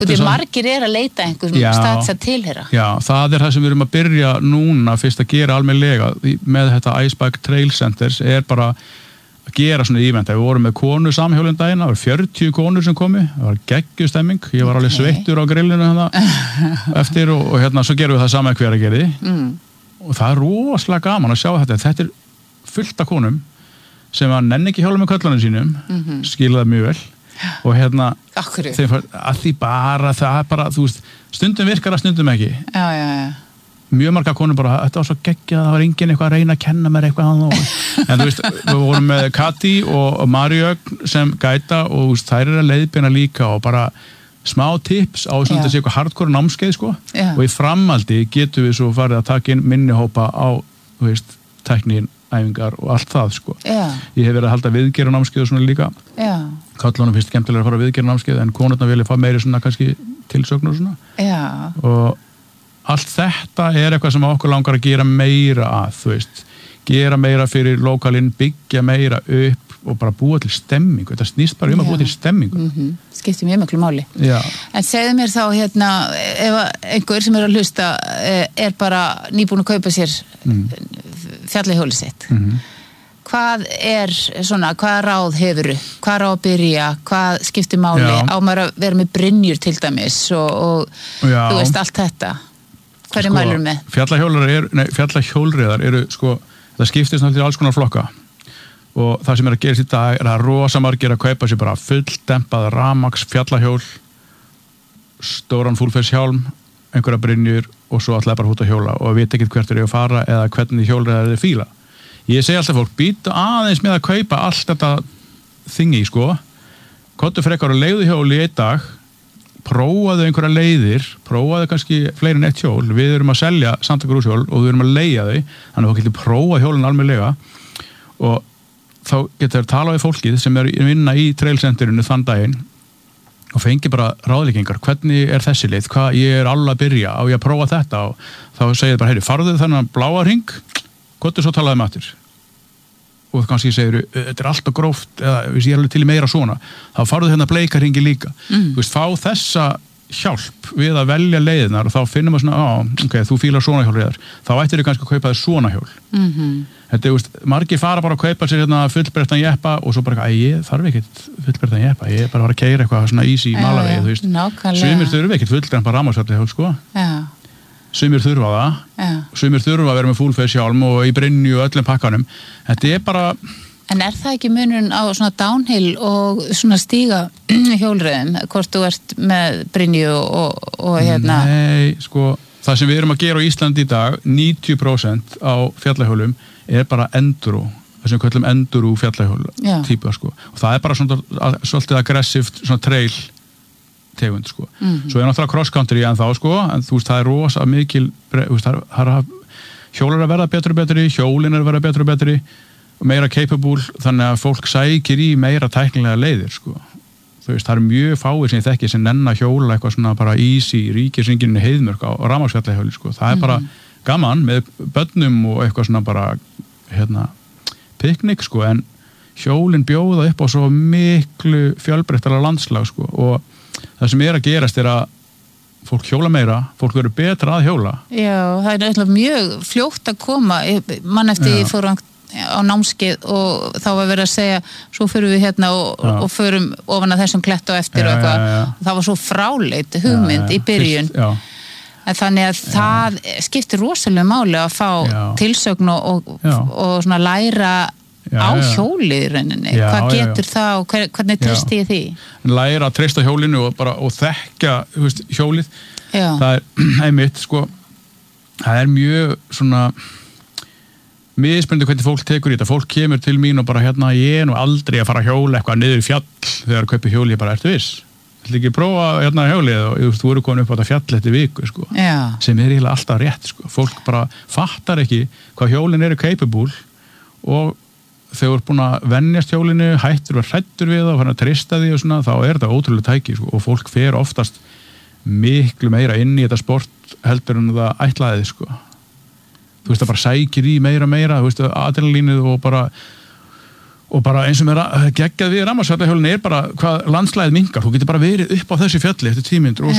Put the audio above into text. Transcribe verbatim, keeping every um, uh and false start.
Og því margir er að leita einhverjum staðs að tilheyra. Já, það er það sem við erum að byrja núna fyrst að gera almennilega með þetta Icebike Trail Centers er bara að gera svona event. Við vorum með konu samhjólinn daginn, það var fjörutíu konur sem komi, það var geggjustemming, ég var alveg sveittur á grillinu hérna eftir og, og hérna svo gerum við það sama hver að gera því. Mm. Og það er rosalega gaman að sjá þetta. Þetta er fullt af konum sem að nenni ekki hjóla með köllunum sínum, mm-hmm. skila það mjög vel. Og hérna þeim, að því bara það er bara, þú veist, stundum virkar að stundum ekki já, já, já. Mjög marga konur bara, þetta var svo geggjað það var enginn eitthvað að reyna að kenna mér eitthvað en þú veist, við vorum með Kati og Marjögn sem gæta og veist, þær eru að leiðbeina líka og bara smá tips á svona þessi eitthvað hardcore námskeið sko já. Og í framhaldi getum við svo farið að taka inn minnihópa á, þú veist, teknín æfingar og allt það sko já. Ég hef verið að halda viðgerra námskeið og svona líka já. Kallunum finnst skemmtilega að fara að viðgerra námskeið en konurna vilja fá meiri svona kannski tilsögn og svona já. Og allt þetta er eitthvað sem okkur langar að gera meira að þú veist, gera meira fyrir lokalinn, byggja meira upp og bara búa til stemmingu, þetta snýst bara um að búa til stemmingu mm-hmm. Skiptir mjög miklu máli já. En segðu mér þá hérna ef einhver sem er að hlusta er bara nýbúin að kaupa sér mm. fjallahjóli sitt mm-hmm. Hvað er svona, hvað ráð hefuru? Hvað ráð að byrja? Hvað skiptir máli? Já. Á maður að vera með brynjur til dæmis og, og þú veist allt þetta Hver er sko, mælur með? Fjallahjólar er, nei, fjallahjólreiðar eru sko, það skiptist náttúrulega alls konar flokka og það sem er að gerast í dag er að rosa margir að kaupa sér bara fulldempað rafmagns fjallahjól stóran fullfeishjálm einhverja brynjur og svo alltaf bara út að hjóla og veit ekkert hvert er ég að fara eða hvernig hjólreiðar er fíla. Ég segi alltaf fólk, býta aðeins með að kaupa allt þetta þingi, sko. Kottu frekar að leiðu hjóli í einn dag, prófaðu einhverja leiðir, prófaðu kannski fleiri en eitt hjól. Við erum að selja Santa Cruz hjól og við erum að leigja þau, þannig að þú getur prófað hjólinn almennilega og þá getur þau talað við fólkið sem er að vinna í trailcenterinu þann daginn og fengi bara ráðleikingar, hvernig er þessi leið, hvað ég er alveg að byrja á ég að prófa þetta og þá segir bara, heyri, farðu þennan bláa hring, hvað er svo talaði með aftur og kannski segir, þetta er alltaf gróft eða ég er alveg til í meira svona, þá farðu þennan bleika hringi líka, mm. þú veist, fá þessa hjálp við að velja leiðinar og þá finnum við svona, á, ok, þú fílar svona hjólreiðar, þá ættir þau kannski að kaupa þér svona hjól. Mm-hmm. Þetta er, veist, margir fara bara að kaupa sér hérna fullbreyttan jeppa og svo bara, æ, ég þarf ekkert fullbreyttan jeppa, ég er bara að fara að keyra eitthvað svona easy uh, malavegi, þú veist. Nákvæmlega. Sumir þurfa ekkert fullbreyttan rafmagnsfjallahjól, sko. Já. Sumir þurfa það. Já. Sumir þurfa að vera með full face hjálm og í brynju og öllum pakkanum. Þetta er bara En er það ekki munurinn á svona downhill og svona stíga hjólreiðum, hvort þú ert með brynju og, og hérna? Nei, sko, það sem við erum að gera á Íslandi í dag, níutíu prósent á fjallahjólum er bara enduro, það sem við kallum enduro fjallahjól típa, sko. Og það er bara svona, svolítið aggressivt, svona trail tegund, sko. Mm-hmm. Svo er náttúrulega cross country en þá, sko, en þú veist, það er rosa mikil, þú veist, það er hjólar að verða betri og betri, hjólin er að verða betri og betri, meira capable, þannig að fólk sækir í meira tæknilega leiðir, sko. Þú veist, það er mjög fáir sem ég þekki sem nenn að hjóla eitthvað svona bara easy, ríkisringinu heiðmörk á, á rafmagnsfjallahjóli, sko. Það er bara gaman með börnum og eitthvað svona bara, hérna, piknik, sko, en hjólin bjóða upp á svo miklu fjölbreyttara landslag, sko, og það sem er að gerast er að fólk hjóla meira, fólk verður betra að hjóla. Já, það er eitthvað mjög fljótt að koma, mann eftir ég fór á námskeið og þá var verið að segja svo förum við hérna og, og förum ofan að þessum klett og eftir já, og eitthvað já, já. Og það var svo fráleit hugmynd já, já. Í byrjun Fyrst, en þannig að já. Það skiptir rosalega máli að fá já. Tilsögn og, og, og svona læra já, á hjóli í rauninni, já, hvað getur já. Það og hver, hvernig treyst ég því? Læra að treysta hjólinu og, bara, og þekka veist, hjólið já. Það er einmitt sko, það er mjög svona mismunandi hvernig fólk tekur í þetta, fólk kemur til mín og bara hérna, ég er nú aldrei að fara að hjóla eitthvað niður í fjall þegar kaupi hjóli, ég bara, ertu viss? Ætli ekki prófa hérna hjólið og þú veist, þú eru komin upp á þetta fjall eftir viku, sko, já. Sem er eiginlega alltaf rétt, sko, fólk bara fattar ekki hvað hjólin eru capable og þegar þú ert búin að venjast hjólinu, hættur og hrættur við það og fann að treysta því og svona, þá er þetta ótrúlega tæki, sko, og fólk fer oftast miklu meira inn í þetta sport heldur en það ætlaði, sko. Þú veist, það bara sækir í meira meira, þú veist, adrenalínið og bara og bara eins og mér geggjað við rafmagnsfjallahjólinu er bara hvað landslæðið minnkar, þú getur bara verið upp á þessu fjalli eftir tíu mínútur og